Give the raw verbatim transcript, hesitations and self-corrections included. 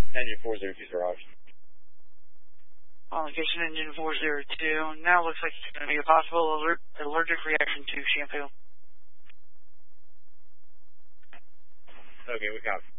Engine four zero two, Raj. On location, engine four zero two. Now looks like it's going to be a possible alert, allergic reaction to shampoo. Okay, we got it.